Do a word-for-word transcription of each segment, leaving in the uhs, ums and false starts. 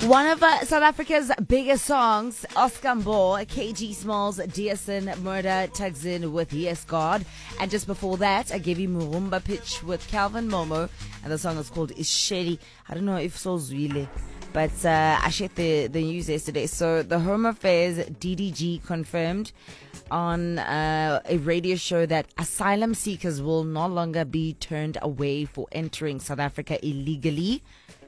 One of uh, South Africa's biggest songs, Oscar Mbo, K G Smalls, Dearson, Murder, tugs in with Yes God. And just before that, I gave you Murumba Pitch with Calvin Momo. And the song is called Isheli. I don't know if so Zwile, but uh, I shared the, the news yesterday. So the Home Affairs D D G confirmed on uh, a radio show that asylum seekers will no longer be turned away for entering South Africa illegally.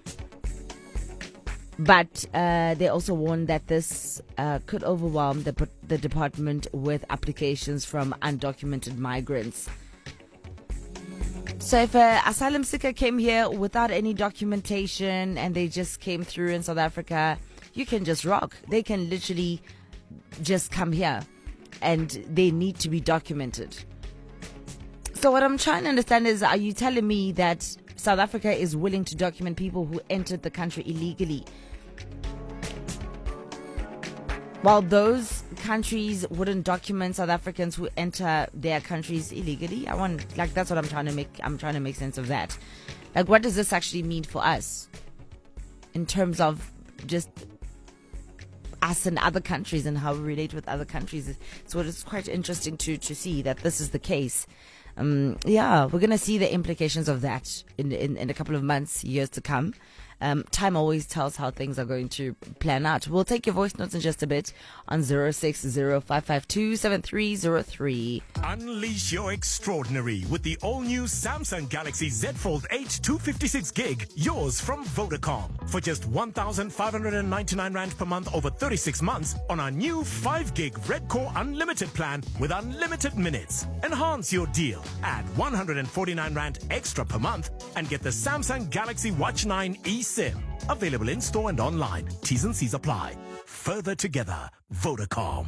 But uh, they also warned that this uh, could overwhelm the, the department with applications from undocumented migrants. So if an asylum seeker came here without any documentation and they just came through in South Africa, you can just rock. They can literally just come here and they need to be documented. So what I'm trying to understand is, are you telling me that South Africa is willing to document people who entered the country illegally, while those countries wouldn't document South Africans who enter their countries illegally? I want, like, that's what I'm trying to make, I'm trying to make sense of that. Like, what does this actually mean for us in terms of just us and other countries and how we relate with other countries? So it's quite interesting to, to see that this is the case. Um, yeah, we're going to see the implications of that in, in, in a couple of months, years to come. Um, time always tells how things are going to plan out. We'll take your voice notes in just a bit on zero six zero five five two seven three zero three. Unleash your extraordinary with the all-new Samsung Galaxy Z Fold H two fifty-six gig, yours from Vodacom. For just one thousand five hundred ninety-nine rand per month over thirty-six months on our new five gig Red Core Unlimited plan with unlimited minutes. Enhance your deal. Add one hundred forty-nine rand extra per month and get the Samsung Galaxy Watch nine eSIM. Available in store and online. T's and C's apply. Further together, Vodacom.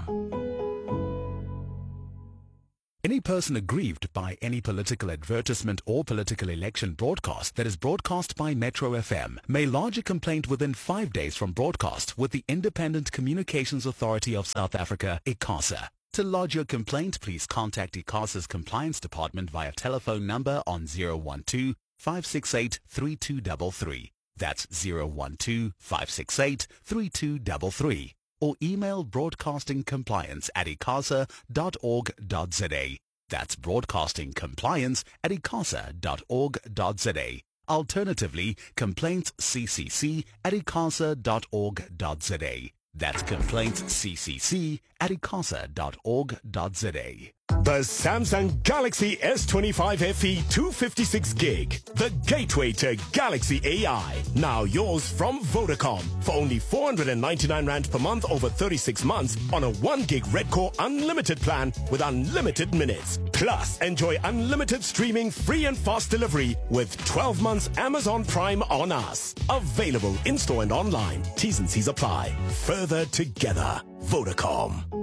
Any person aggrieved by any political advertisement or political election broadcast that is broadcast by Metro F M may lodge a complaint within five days from broadcast with the Independent Communications Authority of South Africa, ICASA. To lodge your complaint, please contact ICASA's Compliance Department via telephone number on zero one two, five six eight, three two three three. That's zero one two, five six eight, three two three three. Or email broadcastingcompliance at icasa dot org dot za. That's broadcastingcompliance at icasa dot org dot za. Alternatively, complaintsccc at icasa dot org dot za. That's complaintsccc at icasa dot org dot za. The Samsung Galaxy S twenty-five F E two fifty-six gig, the gateway to Galaxy A I. Now yours from Vodacom for only four hundred ninety-nine rand per month over thirty-six months on a one gig Red Core Unlimited plan with unlimited minutes. Plus, enjoy unlimited streaming, free and fast delivery with twelve months Amazon Prime on us. Available in store and online. T's and C's apply. Further together, Vodacom.